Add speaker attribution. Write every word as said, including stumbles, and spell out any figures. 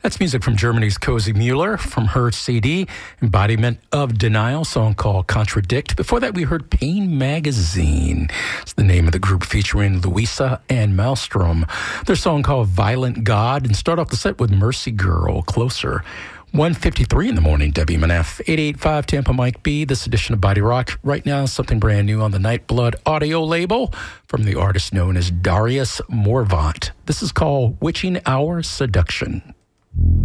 Speaker 1: That's music from Germany's Cozy Mueller from her C D, Embodiment of Denial, song called Contradict. Before that, we heard Pain Magazine. It's the name of the group featuring Louisa and Maelstrom. Their song called Violent God, and start off the set with Mercy Girl, Closer. one fifty-three in the morning, W M N F, eight eighty-five Tampa Mike B. This edition of Body Rock. Right now, something brand new on the Nightblood audio label from the artist known as Darius Morvant. This is called Witching Hour Seduction.